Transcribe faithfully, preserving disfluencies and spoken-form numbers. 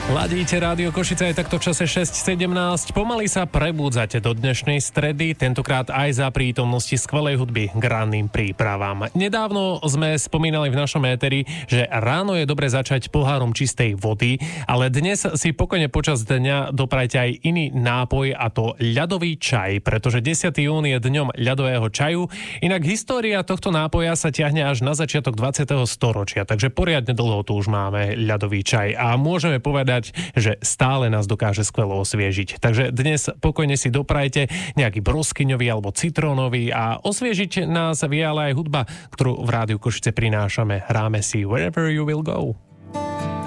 Ladíte Rádio Košice aj takto v čase šesť sedemnásť. Pomaly sa prebúdzate do dnešnej stredy, tentokrát aj za prítomnosti skvelej hudby k ranným prípravám. Nedávno sme spomínali v našom éteri, že ráno je dobre začať pohárom čistej vody, ale dnes si pokojne počas dňa doprajte aj iný nápoj, a to ľadový čaj, pretože desiateho júna je dňom ľadového čaju. Inak história tohto nápoja sa ťahne až na začiatok dvadsiateho storočia, takže poriadne dlho tu už máme ľadový čaj a môžeme povedať, že stále nás dokáže skvelo osviežiť. Takže dnes pokojne si doprajte nejaký broskyňový alebo citrónový a osviežiť nás vie ale aj hudba, ktorú v Rádiu Košice prinášame. Hráme si Wherever You Will Go.